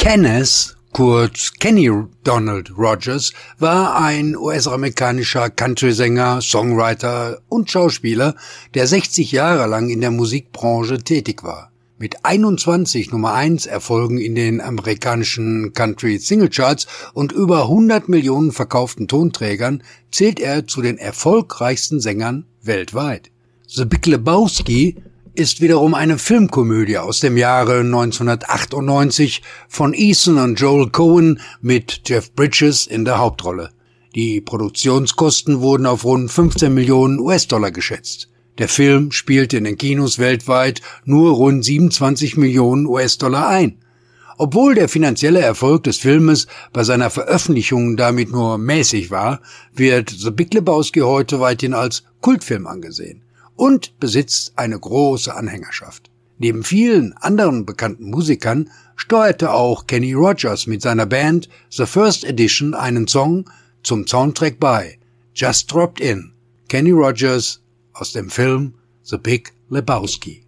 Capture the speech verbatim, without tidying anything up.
Kenneth, kurz Kenny Donald Rogers, war ein U S-amerikanischer Country-Sänger, Songwriter und Schauspieler, der sechzig Jahre lang in der Musikbranche tätig war. Mit einundzwanzig Nummer eins Erfolgen in den amerikanischen Country-Singlecharts und über hundert Millionen verkauften Tonträgern zählt er zu den erfolgreichsten Sängern weltweit. The Big Lebowski ist wiederum eine Filmkomödie aus dem Jahre neunzehnhundertachtundneunzig von Ethan und Joel Coen mit Jeff Bridges in der Hauptrolle. Die Produktionskosten wurden auf rund fünfzehn Millionen U S-Dollar geschätzt. Der Film spielte in den Kinos weltweit nur rund siebenundzwanzig Millionen U S-Dollar ein. Obwohl der finanzielle Erfolg des Filmes bei seiner Veröffentlichung damit nur mäßig war, wird The Big Lebowski heute weithin als Kultfilm angesehen und besitzt eine große Anhängerschaft. Neben vielen anderen bekannten Musikern steuerte auch Kenny Rogers mit seiner Band The First Edition einen Song zum Soundtrack bei. Just Dropped In. Kenny Rogers aus dem Film The Big Lebowski.